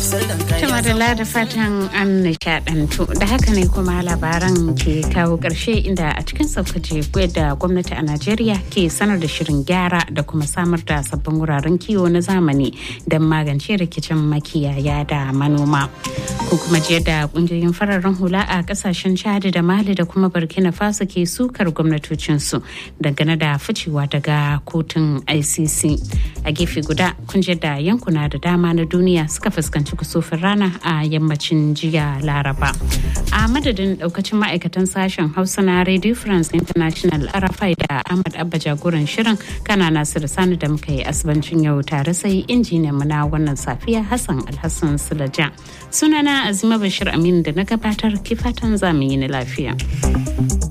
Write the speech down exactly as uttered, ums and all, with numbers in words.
Tuma da da fatan an nishadantu da haka ne kuma labaran ke kawo ƙarshe inda a cikin saukace da gwamnati a Najeriya ke sanar da shirin gyara da kuma samar da sabbin wuraren kiwo na zamani don magance rikicin makiyaya da manoma. Ko kuma jiya da kungiyoyin fararen hula a kasashen Chad da Mali da kuma Burkina Faso ke sukar gwamnatocinsu dangane da ficewa daga kotun I C C. A gefe guda kun da yankuna da dama na duniya suka fuskanci kusufin rana a yammacin jiya Laraba. A madadin daukacin ma'aikatan sashen Hausa na Radio France International R F I da Ahmad Abba jagoran shirin kana Nasiru Sani da muka yi asibancin yau tare sai injiniyan mu na wannan safiya Hassan Alhassan Sulaja. Sunana Azima Bashir Aminu da na gabatar kifatan zamu yi na lafiya.